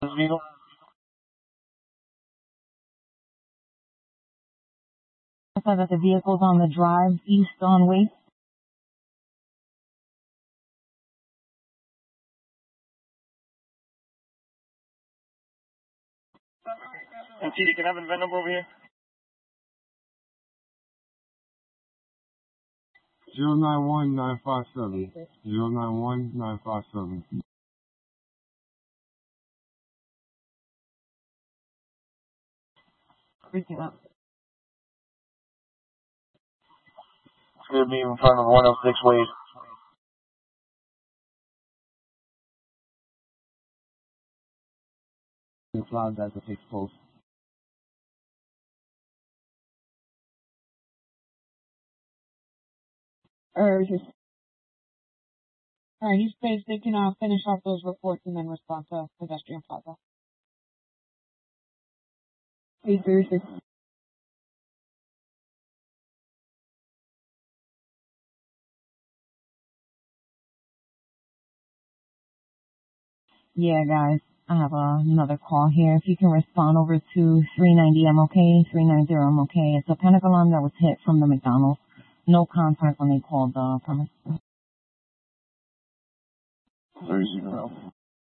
vehicle? Said that the vehicle's on the drive east on Waste. MTD, can I have an event number over here? 091957. 091957. Freaking out. It's going to be in front of 106 Waste. The flag at the fixed post. Alright, he's based. They can finish off those reports and then respond to pedestrian plaza. 836. Yeah, guys, I have another call here. If you can respond over to 390, I'm okay. 390, I'm okay. It's a panic alarm that was hit from the McDonald's. No contact when they called the premise. 30.